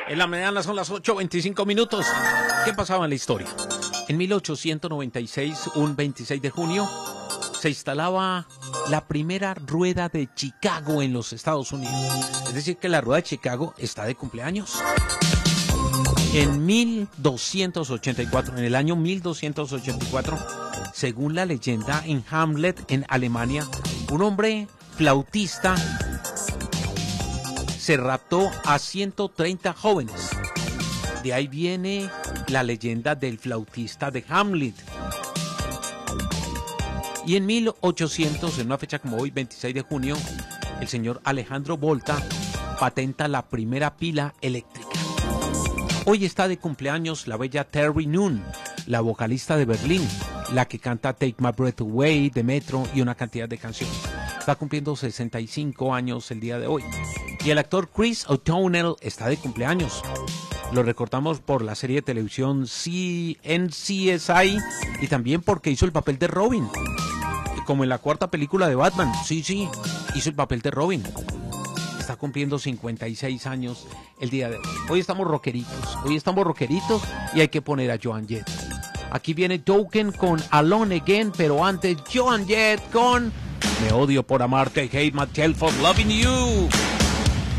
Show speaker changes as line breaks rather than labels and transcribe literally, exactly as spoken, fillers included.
En la mañana son las ocho veinticinco minutos. ¿Qué pasaba en la historia? En mil ochocientos noventa y seis, un veintiséis de junio, se instalaba la primera rueda de Chicago en los Estados Unidos. Es decir, que la rueda de Chicago está de cumpleaños. En mil doscientos ochenta y cuatro, en el año mil doscientos ochenta y cuatro, según la leyenda, en Hamlet, en Alemania, un hombre flautista se raptó a ciento treinta jóvenes. De ahí viene la leyenda del flautista de Hamlet. Y en mil ochocientos, en una fecha como hoy, veintiséis de junio, el señor Alejandro Volta patenta la primera pila eléctrica. Hoy está de cumpleaños la bella Terry Noon, la vocalista de Berlín, la que canta Take My Breath Away, de Metro y una cantidad de canciones. Está cumpliendo sesenta y cinco años el día de hoy. Y el actor Chris O'Donnell está de cumpleaños. Lo recordamos por la serie de televisión N C S I y también porque hizo el papel de Robin. Como en la cuarta película de Batman. Sí, sí, hizo el papel de Robin. Está cumpliendo cincuenta y seis años el día de hoy. Hoy estamos rockeritos, hoy estamos rockeritos y hay que poner a Joan Jett. Aquí viene Token con Alone Again, pero antes Joan Jett con Me Odio por Amarte, Hate Myself for Loving You.